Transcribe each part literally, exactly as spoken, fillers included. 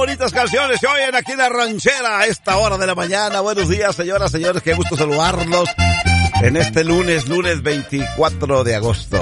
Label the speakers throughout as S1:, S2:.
S1: bonitas canciones se oyen aquí en La Ranchera a esta hora de la mañana. Buenos días, señoras, señores, qué gusto saludarlos en este lunes, lunes veinticuatro de agosto.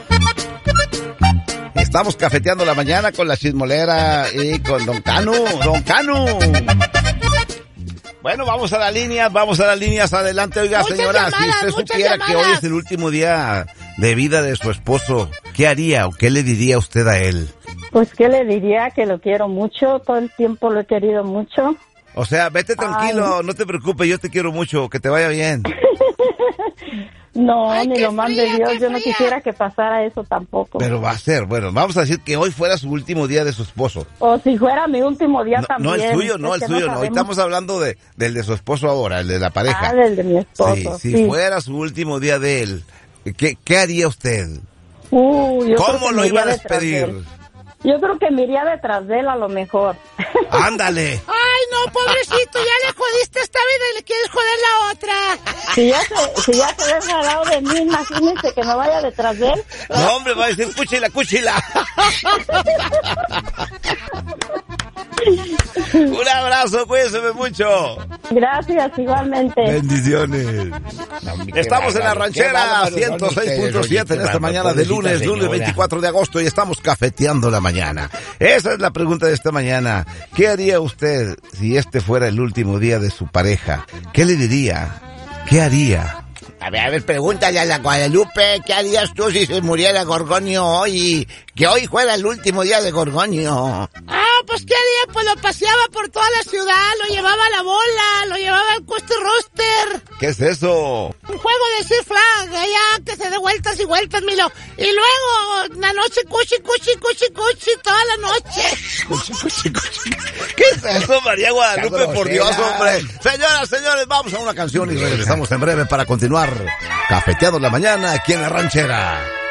S1: Estamos cafeteando la mañana con la chismolera y con Don Canu. Don Canu. Bueno, vamos a las líneas, vamos a las líneas, adelante. Oiga,
S2: muchas
S1: señora,
S2: llamadas,
S1: si usted supiera
S2: llamadas.
S1: que hoy es el último día de vida de su esposo, ¿qué haría o qué le diría usted a él?
S3: Pues, ¿qué le diría? Que lo quiero mucho, todo el tiempo lo he querido mucho.
S1: O sea, vete tranquilo,
S3: Ay.
S1: no te preocupes, yo te quiero mucho, que te vaya bien.
S3: No,
S2: Ay,
S3: ni
S2: qué
S3: lo mande
S2: fría,
S3: Dios,
S2: qué
S3: yo no
S2: fría.
S3: quisiera que pasara eso tampoco.
S1: Pero va a ser, bueno, vamos a decir que hoy fuera su último día de su esposo.
S3: O si fuera mi último día
S1: No,
S3: también.
S1: no el suyo, no
S3: es
S1: el
S3: que
S1: suyo, no. Hoy
S3: sabemos.
S1: estamos hablando de del de su esposo ahora, el de la pareja.
S3: Ah, del de mi esposo,
S1: Sí, si
S3: sí.
S1: fuera su último día de él, ¿qué, qué haría usted?
S3: Uh, yo creo
S1: ¿Cómo
S3: que
S1: lo
S3: me
S1: iba a
S3: iría detrás de
S1: despedir?
S3: él. Yo creo que me iría detrás de él a lo mejor.
S1: Ándale.
S2: Ay, no, pobrecito, ya le jodiste esta vida y le quieres joder la otra.
S3: Si ya se, si ya se ha desgarrado de mí, imagínese que me vaya detrás de él.
S1: No, hombre, va a decir cuchila, cuchila. Un abrazo, cuídense mucho.
S3: Gracias, igualmente.
S1: Bendiciones. Estamos en La Ranchera ciento seis punto siete en esta mañana de lunes, lunes veinticuatro de agosto y estamos cafeteando la mañana. Esa es la pregunta de esta mañana. ¿Qué haría usted si este fuera el último día de su pareja? ¿Qué le diría? ¿Qué haría?
S4: A ver, a ver, pregúntale a la Guadalupe, ¿qué harías tú si se muriera Gorgonio hoy? Que hoy fuera el último día de Gorgonio.
S2: Ah, pues qué haría, pues lo paseaba por toda la ciudad, lo llevaba a la bola, lo llevaba al Coaster Roster.
S1: ¿Qué es eso?
S2: Un juego de Sir Flag, allá que se dé vueltas y vueltas, Milo. Y luego, la noche, cuchi, cuchi, cuchi, cuchi, toda la noche.
S1: ¿Qué es eso, María Guadalupe? Por Dios, hombre. Señoras, señores, vamos a una canción y regresamos en breve para continuar cafeteando la mañana aquí en La Ranchera.